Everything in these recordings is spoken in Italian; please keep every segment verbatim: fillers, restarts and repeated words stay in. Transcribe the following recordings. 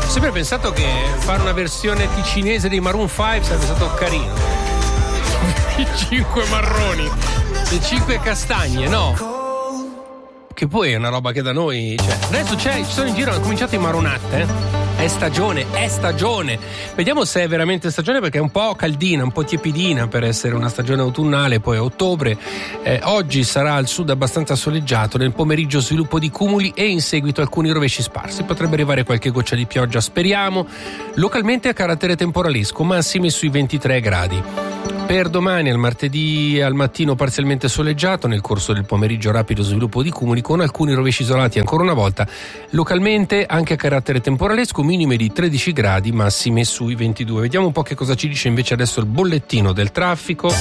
Ho sempre pensato che fare una versione ticinese dei Maroon cinque sarebbe stato carino. I cinque marroni, le cinque castagne, no? Che poi è una roba che da noi, cioè, adesso c'è, ci sono in giro, hanno cominciato i maronate, eh? È stagione, è stagione. Vediamo se è veramente stagione, perché è un po' caldina, un po' tiepidina per essere una stagione autunnale. Poi a ottobre, eh, oggi sarà al sud abbastanza soleggiato, nel pomeriggio sviluppo di cumuli e in seguito alcuni rovesci sparsi. Potrebbe arrivare qualche goccia di pioggia, speriamo, localmente a carattere temporalesco, massimi sui ventitré gradi. Per domani, al martedì al mattino parzialmente soleggiato, nel corso del pomeriggio rapido sviluppo di cumuli con alcuni rovesci isolati ancora una volta, localmente anche a carattere temporalesco, minime di tredici gradi, massime sui ventidue. Vediamo un po' che cosa ci dice invece adesso il bollettino del traffico.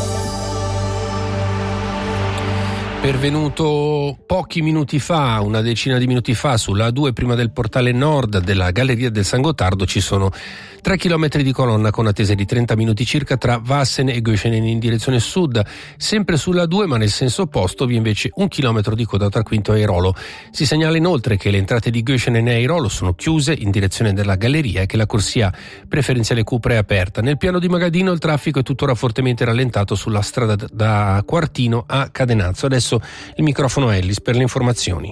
Pervenuto pochi minuti fa, una decina di minuti fa, sulla A due prima del portale nord della Galleria del San Gottardo ci sono tre chilometri di colonna con attesa di trenta minuti circa tra Vassen e Göschenen in direzione sud. Sempre sulla A due, ma nel senso opposto, vi è invece un chilometro di coda tra Quinto e Airolo. Si segnala inoltre che le entrate di Göschenen e Airolo sono chiuse in direzione della Galleria e che la corsia preferenziale Cupra è aperta. Nel piano di Magadino il traffico è tuttora fortemente rallentato sulla strada da Quartino a Cadenazzo. Adesso il microfono a Ellis per le informazioni.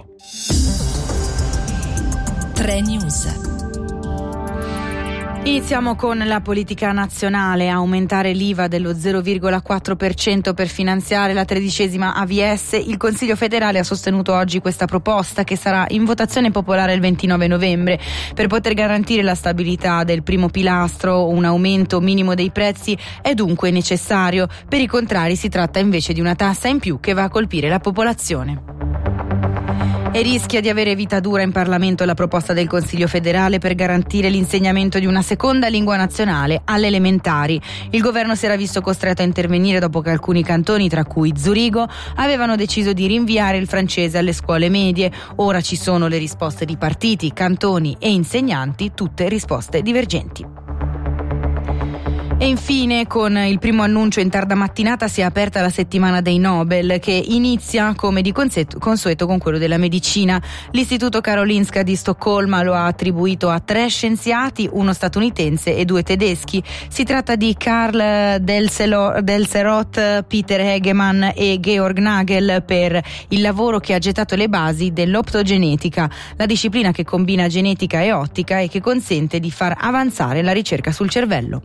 tre News. Iniziamo con la politica nazionale. Aumentare l'I V A dello zero virgola quattro per cento per finanziare la tredicesima A V S. Il Consiglio federale ha sostenuto oggi questa proposta, che sarà in votazione popolare il ventinove novembre. Per poter garantire la stabilità del primo pilastro, un aumento minimo dei prezzi è dunque necessario. Per i contrari si tratta invece di una tassa in più che va a colpire la popolazione. E rischia di avere vita dura in Parlamento la proposta del Consiglio federale per garantire l'insegnamento di una seconda lingua nazionale alle elementari. Il governo si era visto costretto a intervenire dopo che alcuni cantoni, tra cui Zurigo, avevano deciso di rinviare il francese alle scuole medie. Ora ci sono le risposte di partiti, cantoni e insegnanti, tutte risposte divergenti. E infine, con il primo annuncio in tarda mattinata, si è aperta la settimana dei Nobel, che inizia come di consueto con quello della medicina. L'Istituto Karolinska di Stoccolma lo ha attribuito a tre scienziati, uno statunitense e due tedeschi. Si tratta di Karl Delceroth, Peter Hegemann e Georg Nagel per il lavoro che ha gettato le basi dell'optogenetica, la disciplina che combina genetica e ottica e che consente di far avanzare la ricerca sul cervello.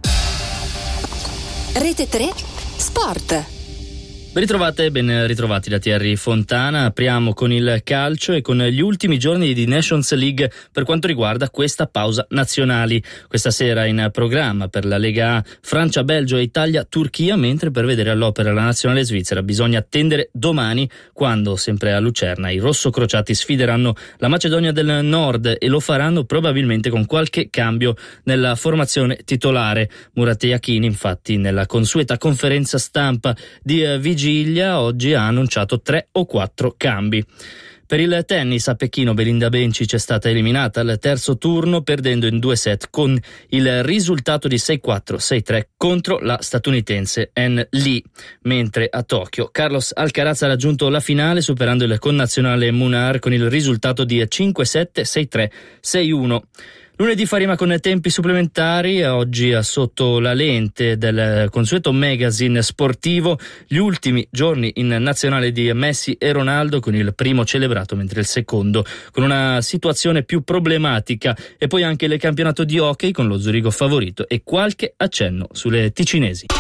Rete tre Sport. Ben ritrovate e ben ritrovati da Thierry Fontana. Apriamo con il calcio e con gli ultimi giorni di Nations League per quanto riguarda questa pausa nazionali. Questa sera in programma per la Lega A Francia, Belgio e Italia, Turchia, mentre per vedere all'opera la nazionale svizzera bisogna attendere domani, quando sempre a Lucerna i rossocrociati sfideranno la Macedonia del Nord e lo faranno probabilmente con qualche cambio nella formazione titolare. Murat Yakin, infatti, nella consueta conferenza stampa di Vigilia oggi ha annunciato tre o quattro cambi. Per il tennis a Pechino, Belinda Bencic è stata eliminata al terzo turno, perdendo in due set con il risultato di sei quattro sei tre contro la statunitense Ann Lee. Mentre a Tokyo Carlos Alcaraz ha raggiunto la finale superando il connazionale Munar con il risultato di cinque sette sei tre sei uno. Lunedì faremo con tempi supplementari, oggi sotto la lente del consueto magazine sportivo, gli ultimi giorni in nazionale di Messi e Ronaldo, con il primo celebrato mentre il secondo con una situazione più problematica, e poi anche il campionato di hockey con lo Zurigo favorito e qualche accenno sulle ticinesi.